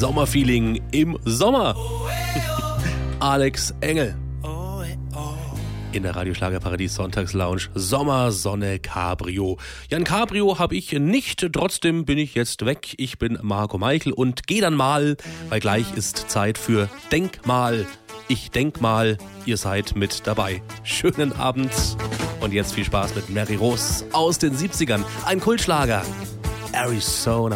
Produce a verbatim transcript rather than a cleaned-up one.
Sommerfeeling im Sommer. Alex Engel. In der Radioschlagerparadies Sonntagslounge Sommer, Sonne, Cabrio. Ja, ein Cabrio habe ich nicht, trotzdem bin ich jetzt weg. Ich bin Marco Meichel und geh dann mal, weil gleich ist Zeit für Denkmal. Ich denk mal, ihr seid mit dabei. Schönen Abend und jetzt viel Spaß mit Mary Rose aus den siebzigern. Ein Kultschlager. Arizona.